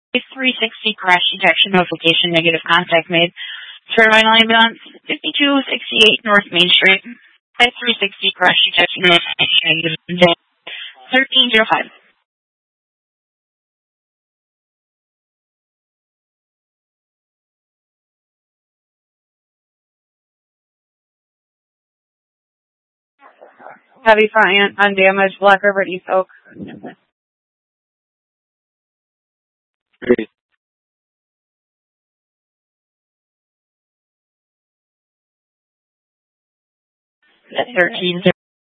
360 crash detection notification, negative contact made. Turbine ambulance, 5268 North Main Street. 360 crash detection notification, 1305. Heavy front undamaged, Black River East Oak. Great. 13